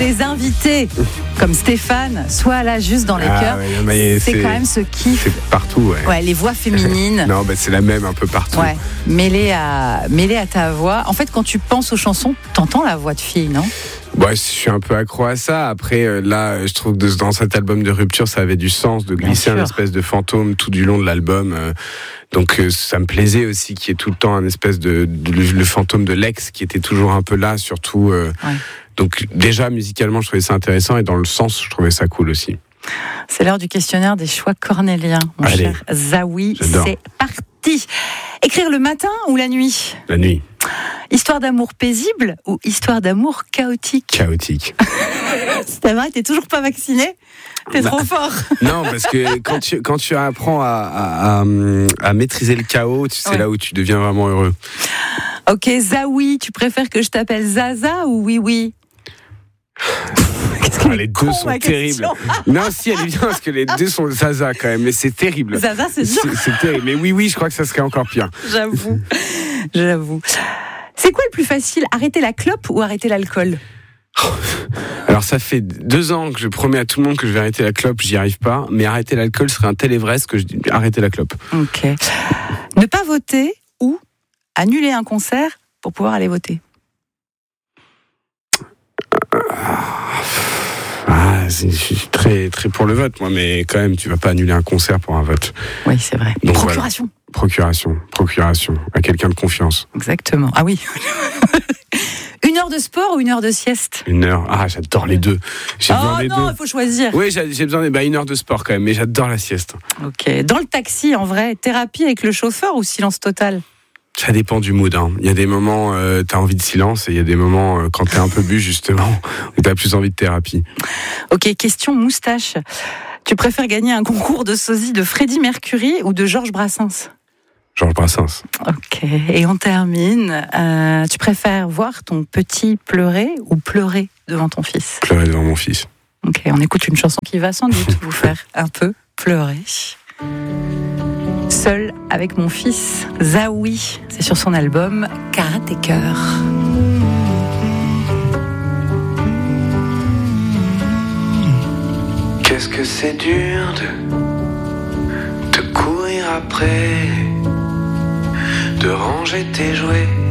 des invités comme Stéphane soient là juste dans les cœurs. Ouais, c'est quand même ce kiff. C'est partout, ouais. Ouais, les voix féminines. Non, c'est la même un peu partout. Ouais, mêlée à ta voix. En fait, quand tu penses aux chansons, t'entends la voix de fille, non ? Ouais, je suis un peu accro à ça. Après, là, je trouve que dans cet album de Rupture, ça avait du sens de glisser un espèce de fantôme tout du long de l'album. Donc, ça me plaisait aussi qu'il y ait tout le temps un espèce le fantôme de l'ex qui était toujours un peu là, surtout. Donc, déjà, musicalement, je trouvais ça intéressant et dans le sens, je trouvais ça cool aussi. C'est l'heure du questionnaire des choix cornéliens, mon cher Zawi. J'adore. C'est parti. Écrire le matin ou la nuit ? La nuit. Histoire d'amour paisible ou histoire d'amour chaotique ? Chaotique. C'est vrai, t'es toujours pas vacciné ? T'es trop fort. Non, parce que quand tu apprends à maîtriser le chaos, c'est là où tu deviens vraiment heureux. Ok, Zawi, tu préfères que je t'appelle Zaza ou Oui ? Les deux sont terribles. Non, si, elle est bien parce que les deux sont Zaza quand même, mais c'est terrible. Zaza, c'est dur. C'est terrible. Mais oui, je crois que ça serait encore pire. J'avoue. C'est quoi le plus facile, arrêter la clope ou arrêter l'alcool ? Alors ça fait 2 ans que je promets à tout le monde que je vais arrêter la clope, j'y arrive pas. Mais arrêter l'alcool serait un tel Everest que je dis arrêter la clope. Ok. Ne pas voter ou annuler un concert pour pouvoir aller voter ? Je suis très, très pour le vote, moi, mais quand même, tu vas pas annuler un concert pour un vote. Oui, c'est vrai. Donc, Procuration. Voilà. Procuration, à quelqu'un de confiance. Exactement. Ah oui. 1 heure de sport ou 1 heure de sieste ? 1 heure. Ah, j'adore les deux. Il faut choisir. Oui, j'ai besoin de 1 heure de sport quand même, mais j'adore la sieste. Ok. Dans le taxi, en vrai, thérapie avec le chauffeur ou silence total ? Ça dépend du mood. Il y a des moments, t'as envie de silence, et il y a des moments, quand t'es un peu bu, justement, où t'as plus envie de thérapie. Ok, question moustache. Tu préfères gagner un concours de sosie de Freddie Mercury ou de Georges Brassens ? Georges Brassens. Ok, et on termine. Tu préfères voir ton petit pleurer ou pleurer devant ton fils ? Pleurer devant mon fils. Ok, on écoute une chanson qui va sans doute vous faire un peu pleurer. Seul avec mon fils, Zawi, c'est sur son album Karaté Cœur. Qu'est-ce que c'est dur de courir après, de ranger tes jouets